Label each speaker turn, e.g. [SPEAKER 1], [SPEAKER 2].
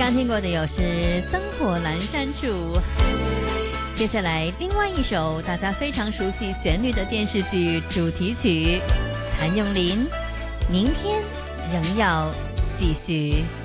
[SPEAKER 1] 刚听过的有是《灯火阑珊处》，接下来另外一首大家非常熟悉旋律的电视剧主题曲，谭咏麟《明天仍要继续》。